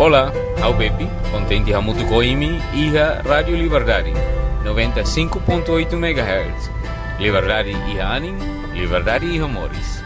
Olá, ao Bepi, contente a muito coimi e a Rádio Liberdade, 95.8 MHz. Liberdade e Anim, Liberdade e Amores.